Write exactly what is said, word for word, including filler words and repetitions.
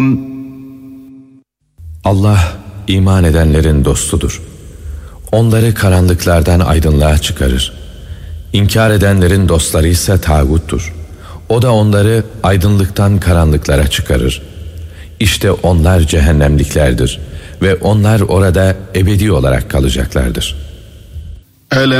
Allah iman edenlerin dostudur. Onları karanlıklardan aydınlığa çıkarır. İnkar edenlerin dostları ise tağuttur. O da onları aydınlıktan karanlıklara çıkarır. İşte onlar cehennemliklerdir ve onlar orada ebedi olarak kalacaklardır.